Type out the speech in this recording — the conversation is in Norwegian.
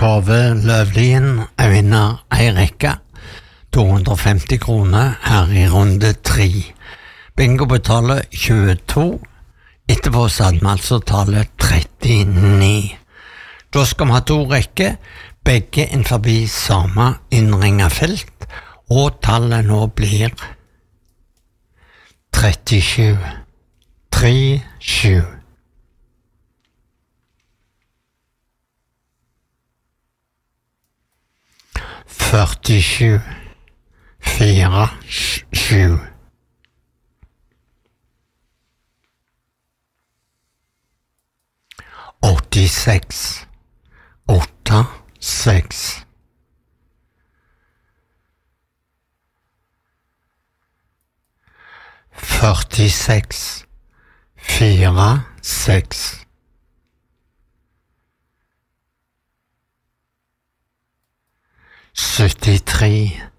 Tove Løvlien vinner ei rekke. 250 kroner her i runde 3. Bingo betaler 22. Etterpå hadde vi altså tallet 39. Da skal vi ha 2 rekker, begge innenfor samme innringet felt, og tallet nå blir 37. 37. 47. 47. 86. 86. 46. 46. 73.